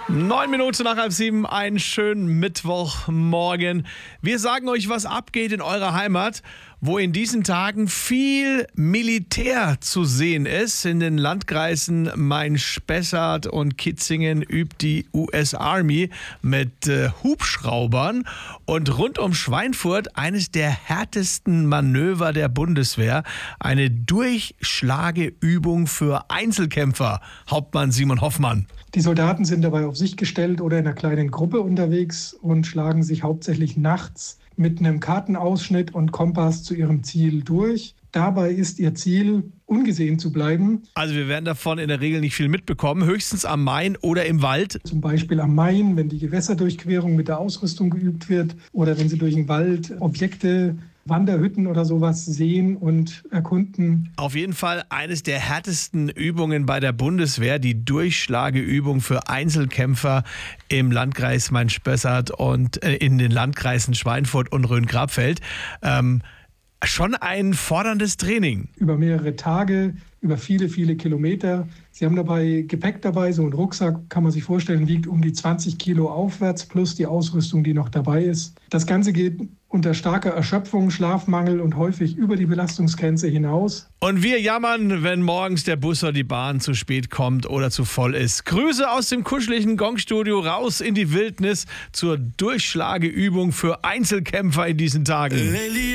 9 Minuten nach 6:30, einen schönen Mittwochmorgen. Wir sagen euch, was abgeht in eurer Heimat, wo in diesen Tagen viel Militär zu sehen ist. In den Landkreisen Main-Spessart und Kitzingen übt die US Army mit Hubschraubern. Und rund um Schweinfurt eines der härtesten Manöver der Bundeswehr. Eine Durchschlageübung für Einzelkämpfer. Hauptmann Simon Hoffmann. Die Soldaten sind dabei auf sich gestellt oder in einer kleinen Gruppe unterwegs und schlagen sich hauptsächlich nachts mit einem Kartenausschnitt und Kompass zu ihrem Ziel durch. Dabei ist ihr Ziel, ungesehen zu bleiben. Also wir werden davon in der Regel nicht viel mitbekommen, höchstens am Main oder im Wald. Zum Beispiel am Main, wenn die Gewässerdurchquerung mit der Ausrüstung geübt wird oder wenn sie durch den Wald Objekte, Wanderhütten oder sowas sehen und erkunden. Auf jeden Fall eines der härtesten Übungen bei der Bundeswehr, die Durchschlageübung für Einzelkämpfer im Landkreis Main-Spessart und in den Landkreisen Schweinfurt und Rhön-Grabfeld. Schon ein forderndes Training. Über mehrere Tage, über viele, viele Kilometer. Sie haben dabei Gepäck dabei, so ein Rucksack, kann man sich vorstellen, wiegt um die 20 Kilo aufwärts, plus die Ausrüstung, die noch dabei ist. Das Ganze geht unter starker Erschöpfung, Schlafmangel und häufig über die Belastungsgrenze hinaus. Und wir jammern, wenn morgens der Bus oder die Bahn zu spät kommt oder zu voll ist. Grüße aus dem kuscheligen Gongstudio raus in die Wildnis zur Durchschlageübung für Einzelkämpfer in diesen Tagen.